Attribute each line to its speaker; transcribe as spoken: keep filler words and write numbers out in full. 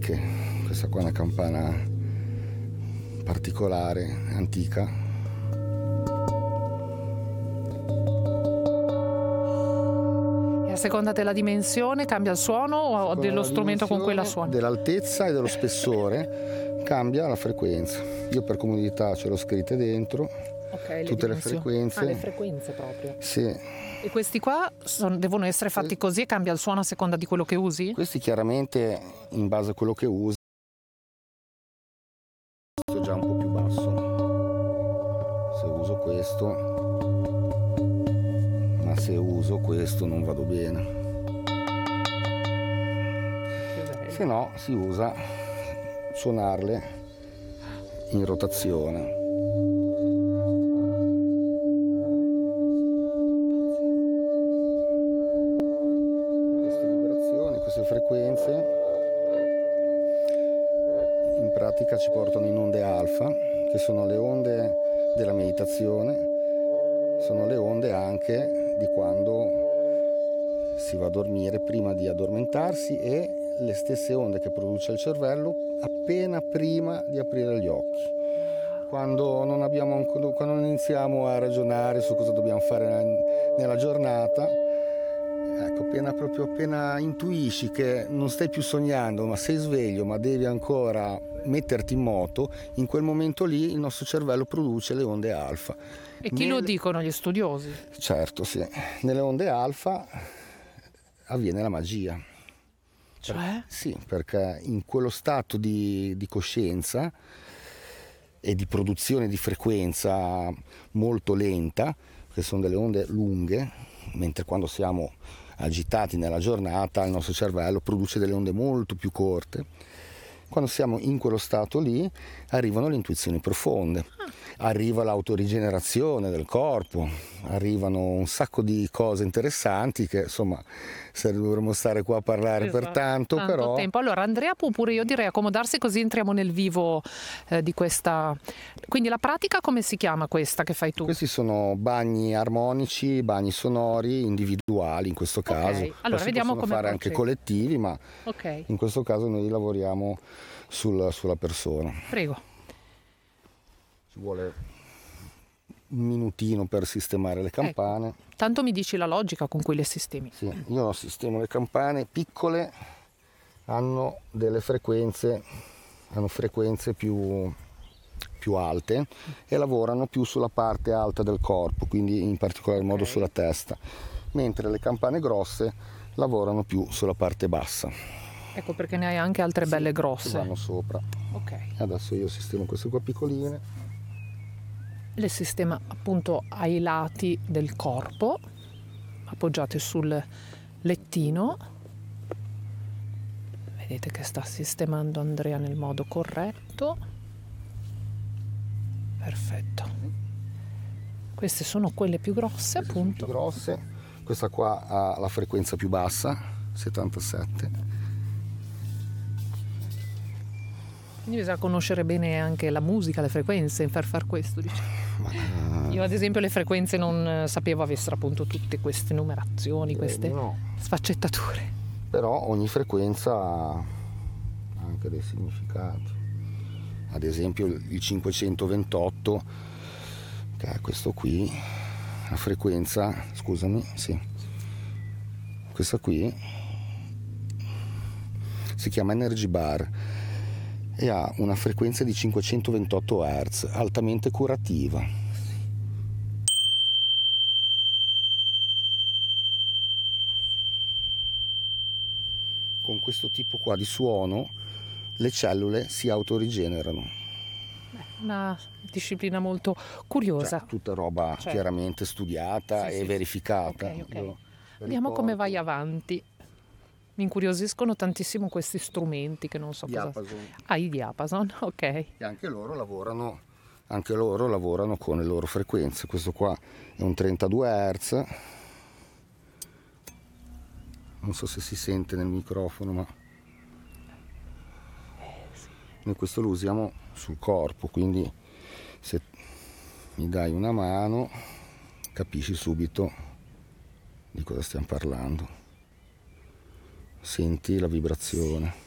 Speaker 1: antiche. Questa qua è una campana particolare, antica.
Speaker 2: E a seconda della dimensione cambia il suono o
Speaker 1: Con
Speaker 2: dello
Speaker 1: la
Speaker 2: strumento con cui la suoni?
Speaker 1: Dell'altezza e dello spessore cambia la frequenza. Io per comodità ce l'ho scritte dentro.
Speaker 2: Okay,
Speaker 1: tutte
Speaker 2: le
Speaker 1: le frequenze.
Speaker 2: Ah, le frequenze proprio.
Speaker 1: Sì.
Speaker 2: E questi qua son, devono essere fatti così e cambia il suono a seconda di quello che usi?
Speaker 1: Questi chiaramente in base a quello che usi. Questo è già un po' più basso. Se uso questo, ma se uso questo non vado bene. Se no si usa suonarle in rotazione. Frequenze in pratica ci portano in onde alfa, che sono le onde della meditazione, sono le onde anche di quando si va a dormire, prima di addormentarsi, e le stesse onde che produce il cervello appena prima di aprire gli occhi. Quando non abbiamo, quando non iniziamo a ragionare su cosa dobbiamo fare nella giornata, ecco, appena, proprio appena intuisci che non stai più sognando, ma sei sveglio, ma devi ancora metterti in moto, in quel momento lì il nostro cervello produce le onde alfa.
Speaker 2: E chi Nel... lo dicono gli studiosi?
Speaker 1: Certo, sì. Nelle onde alfa avviene la magia.
Speaker 2: Cioè?
Speaker 1: Per... Sì, perché in quello stato di, di coscienza e di produzione di frequenza molto lenta, che sono delle onde lunghe, mentre quando siamo agitati nella giornata il nostro cervello produce delle onde molto più corte. Quando siamo in quello stato lì arrivano le intuizioni profonde, arriva l'autorigenerazione del corpo, arrivano un sacco di cose interessanti che insomma se dovremmo stare qua a parlare esatto. per tanto,
Speaker 2: tanto
Speaker 1: però...
Speaker 2: tempo. Allora Andrea può pure, io direi, accomodarsi, così entriamo nel vivo eh, di questa... Quindi la pratica come si chiama questa che fai tu?
Speaker 1: Questi sono bagni armonici, bagni sonori, individuali in questo caso.
Speaker 2: Okay. Allora
Speaker 1: si
Speaker 2: vediamo
Speaker 1: possono
Speaker 2: come
Speaker 1: fare
Speaker 2: procede.
Speaker 1: anche collettivi, ma
Speaker 2: okay.
Speaker 1: in questo caso noi lavoriamo sul, sulla persona.
Speaker 2: Prego.
Speaker 1: Ci vuole un minutino per sistemare le campane.
Speaker 2: Ecco. Tanto mi dici la logica con cui le sistemi.
Speaker 1: Sì, io sistemo le campane piccole, hanno delle frequenze, hanno frequenze più, più alte e lavorano più sulla parte alta del corpo, quindi in particolar modo okay. sulla testa, mentre le campane grosse lavorano più sulla parte bassa.
Speaker 2: Ecco perché ne hai anche altre sì, belle grosse.
Speaker 1: Che vanno sopra.
Speaker 2: Ok.
Speaker 1: Adesso io sistemo queste qua piccoline.
Speaker 2: Le sistema appunto ai lati del corpo, appoggiate sul lettino. Vedete che sta sistemando Andrea nel modo corretto. Perfetto. Queste sono quelle più grosse,
Speaker 1: queste
Speaker 2: appunto.
Speaker 1: Sono più grosse. Questa qua ha la frequenza più bassa, settantasette.
Speaker 2: Quindi bisogna conoscere bene anche la musica, le frequenze per far questo, diciamo. Ma... Io ad esempio le frequenze non sapevo avessero appunto tutte queste numerazioni, eh, queste no. sfaccettature.
Speaker 1: Però ogni frequenza ha anche dei significati. Ad esempio il cinquecentoventotto, che è questo qui, la frequenza, scusami, sì, questa qui si chiama Energy Bar e ha una frequenza di cinquecentoventotto hertz, altamente curativa. Con questo tipo qua di suono le cellule si autorigenerano.
Speaker 2: Una disciplina molto curiosa.
Speaker 1: Cioè, tutta roba cioè, chiaramente studiata sì, e sì, verificata.
Speaker 2: Okay, okay. Vediamo come vai avanti. Mi incuriosiscono tantissimo questi strumenti che non so
Speaker 1: diapason.
Speaker 2: cosa. Ah, i diapason, ok.
Speaker 1: E anche loro lavorano, anche loro lavorano con le loro frequenze. Questo qua è un trentadue hertz. Non so se si sente nel microfono, ma noi questo lo usiamo sul corpo, quindi se mi dai una mano capisci subito di cosa stiamo parlando. Senti la vibrazione.